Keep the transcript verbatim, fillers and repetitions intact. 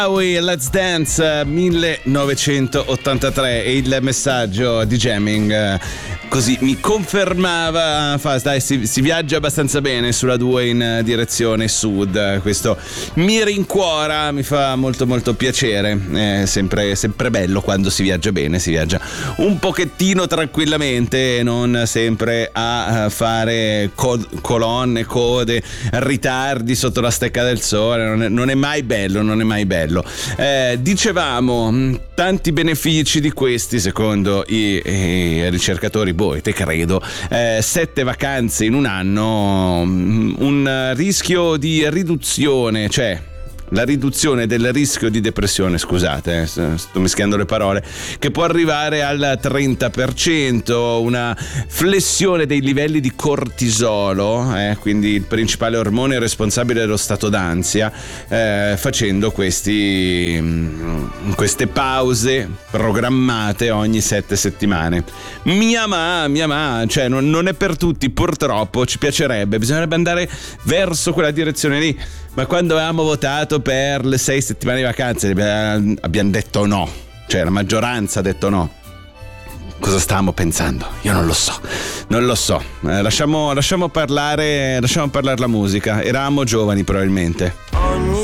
Let's Dance millenovecentottantatré e il messaggio di Jamming così mi confermava, fa, dai, si, si viaggia abbastanza bene sulla due in direzione sud, questo mi rincuora, mi fa molto molto piacere, è sempre, sempre bello quando si viaggia bene, si viaggia un pochettino tranquillamente, non sempre a fare co- colonne, code, ritardi sotto la stecca del sole, non è, non è mai bello, non è mai bello. Eh, dicevamo, tanti benefici di questi secondo i, i ricercatori, boh, te credo, eh, sette vacanze in un anno, un rischio di riduzione, cioè la riduzione del rischio di depressione, scusate, eh, sto mischiando le parole, che può arrivare al trenta per cento, una flessione dei livelli di cortisolo, eh, quindi il principale ormone responsabile dello stato d'ansia, eh, facendo questi, queste pause programmate ogni sette settimane. Mia ma, mia ma, cioè non, non è per tutti, purtroppo, ci piacerebbe, bisognerebbe andare verso quella direzione lì. Ma quando avevamo votato per le sei settimane di vacanze abbiamo detto no, cioè la maggioranza ha detto no. Cosa stavamo pensando? Io non lo so, non lo so. Eh, lasciamo, lasciamo parlare, lasciamo parlare la musica. Eravamo giovani probabilmente.